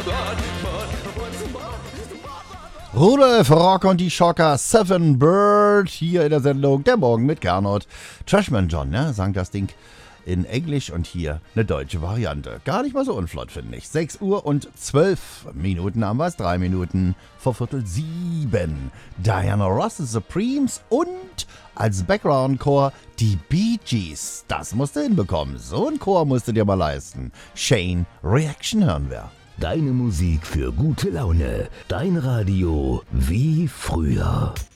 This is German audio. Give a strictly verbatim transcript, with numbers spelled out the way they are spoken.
Rudolf Rock und die Schocker, Seven Bird, hier in der Sendung Der Morgen mit Gernot. Trashman John, ne, sang das Ding in Englisch und hier eine deutsche Variante. Gar nicht mal so unflott, finde ich. sechs Uhr und zwölf Minuten haben wir es, drei Minuten vor Viertel sieben. Diana Ross, The Supremes und als Background-Chor die Bee Gees. Das musst du hinbekommen. So ein Chor musst du dir mal leisten. Shane Reaction hören wir. Deine Musik für gute Laune. Dein Radio wie früher.